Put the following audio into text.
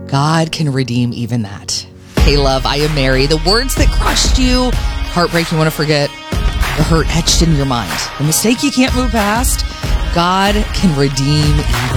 God can redeem even that. Hey, love, I am Mary. The words that crushed you, heartbreak you want to forget, the hurt etched in your mind, the mistake you can't move past, God can redeem even